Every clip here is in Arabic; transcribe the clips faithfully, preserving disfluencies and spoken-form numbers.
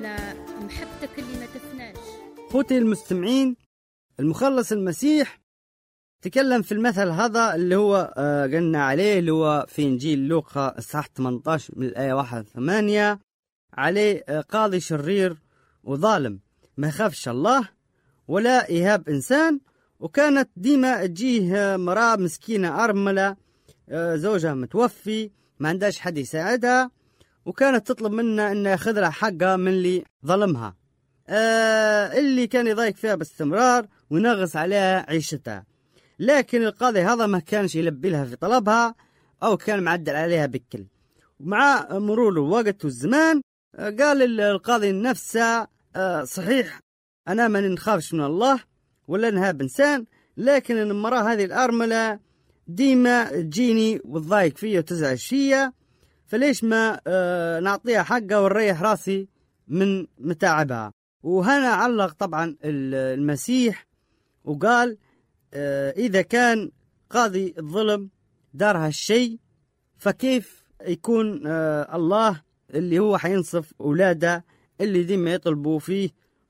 لأن محبتك اللي ما تفناش. خوتي المستمعين، المخلص المسيح تكلم في المثل هذا اللي هو آه قلنا عليه، اللي هو في إنجيل لوقا الصح ثمانية عشر من الآية واحد ثمانية، عليه آه قاضي شرير وظالم ما يخافش الله ولا إيهاب إنسان. وكانت ديما تجيه مرأة مسكينة أرملة، آه زوجها متوفي ما عندهاش حد يساعدها، وكانت تطلب منه إنه ياخذ لها حقها من اللي ظلمها، آه اللي كان يضايق فيها باستمرار وينغص عليها عيشتها. لكن القاضي هذا ما كانش يلبي لها في طلبها أو كان معدل عليها بكل. ومع مرور الوقت والزمان آه قال القاضي نفسه آه صحيح أنا ما نخافش من الله ولا نهاب إنسان، لكن المرأة هذه الأرملة ديما تجيني وتضايق فيا وتزعج فيا، فليش ما آه نعطيها حقها ونريح راسي من متاعبها. وهنا علق طبعا المسيح وقال آه إذا كان قاضي الظلم دار هالشيء، فكيف يكون آه الله اللي هو حينصف أولاده اللي ديما يطلبوا فيه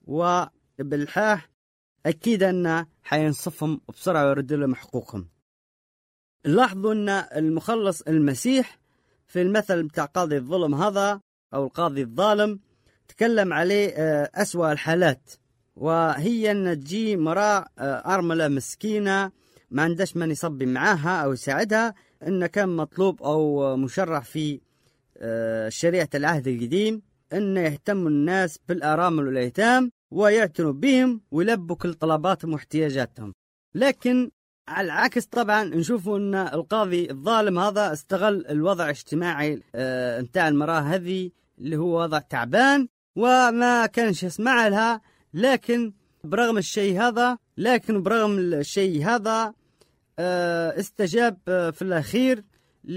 وبالحاح أكيد أنه حينصفهم بسرعة ويرد لهم حقوقهم. لاحظوا أن المخلص المسيح في المثل بتاع قاضي الظلم هذا أو القاضي الظالم تكلم عليه أسوأ الحالات، وهي أن تجي مرأة أرملة مسكينة ما عندهاش من يصبي معاها أو يساعدها، أن كان مطلوب أو مشرع في شريعة العهد القديم أن يهتم الناس بالأرامل والأيتام ويعتنوا بهم ويلبوا كل طلباتهم واحتياجاتهم. لكن على العكس طبعا نشوفوا أن القاضي الظالم هذا استغل الوضع الاجتماعي اه متاع المرأة هذه اللي هو وضع تعبان وما كانش يسمع لها، لكن برغم الشيء هذا لكن برغم الشيء هذا اه استجاب اه في الأخير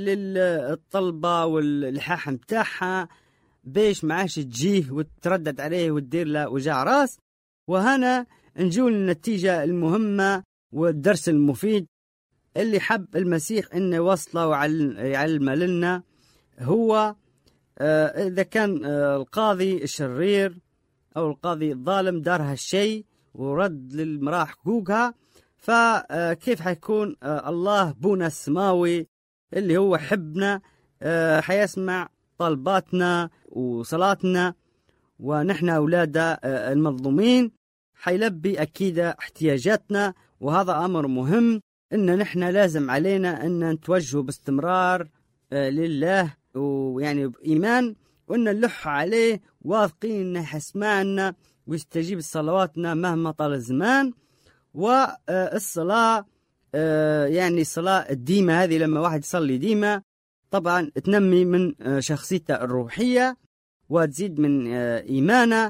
للطلبة واللحاح متاعها بيش معاش تجيه وتردد عليه وتدير له وجع راس. وهنا نجول النتيجة المهمة والدرس المفيد اللي حب المسيح إنه يوصله ويعلمه لنا، هو آه إذا كان آه القاضي الشرير أو القاضي الظالم دار هالشيء ورد للمرأة حقوقها، فكيف حيكون آه الله بونا السماوي اللي هو حبنا آه حيسمع طلباتنا وصلاتنا ونحن أولاد المظلومين، حيلبي أكيد احتياجاتنا. وهذا أمر مهم إن نحن لازم علينا أن نتوجه باستمرار لله ويعني بإيمان، وأن نلح عليه واثقين أنه حسمعنا ويستجيب صلواتنا مهما طال الزمان. والصلاة يعني الصلاة الديمة هذه لما واحد يصلي ديمة طبعا تنمي من شخصيته الروحية وتزيد من إيمانه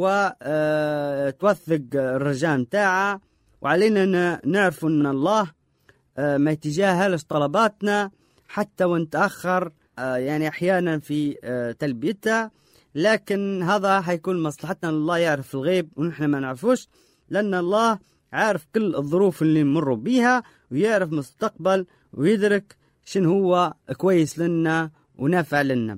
وتوثق الرجاء متاعه. وعلينا نعرف أن الله ما يتجاهلش طلباتنا حتى ونتأخر يعني أحيانا في تلبيتها، لكن هذا حيكون مصلحتنا. الله يعرف الغيب ونحن ما نعرفوش، لأن الله عارف كل الظروف اللي نمر بيها ويعرف مستقبل ويدرك شن هو كويس لنا ونافع لنا.